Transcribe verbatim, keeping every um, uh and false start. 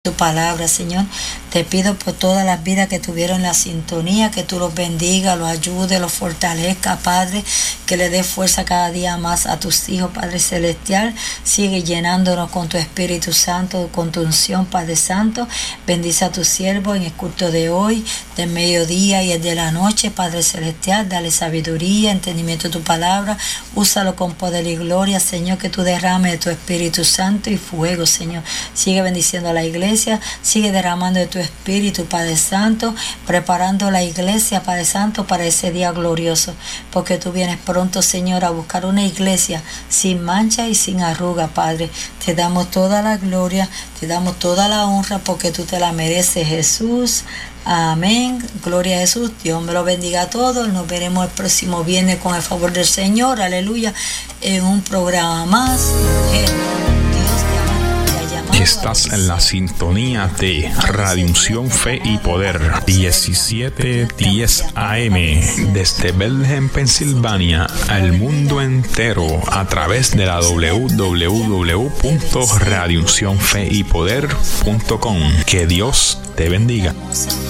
Tu palabra, Señor. Te pido por todas las vidas que tuvieron la sintonía, que tú los bendiga, los ayude, los fortalezca, Padre, que le dé fuerza cada día más a tus hijos, Padre Celestial. Sigue llenándonos con tu Espíritu Santo, con tu unción, Padre Santo. Bendice a tu siervo en el culto de hoy, del mediodía y el de la noche, Padre Celestial. Dale sabiduría, entendimiento de tu palabra. Úsalo con poder y gloria, Señor, que tú derrames de tu Espíritu Santo y fuego, Señor. Sigue bendiciendo a la iglesia. Sigue derramando de tu Espíritu, Padre Santo, preparando la iglesia, Padre Santo, para ese día glorioso, porque tú vienes pronto, Señor, a buscar una iglesia sin mancha y sin arruga, Padre. Te damos toda la gloria, te damos toda la honra, porque tú te la mereces, Jesús. Amén. Gloria a Jesús. Dios me lo bendiga a todos. Nos veremos el próximo viernes con el favor del Señor. Aleluya. En un programa más. Estás en la sintonía de Radio Unción Fe y Poder diecisiete diez A M desde Bethlehem, Pensilvania, al mundo entero a través de la doble u doble u doble u punto radio unción fe y poder punto com. Que Dios te bendiga.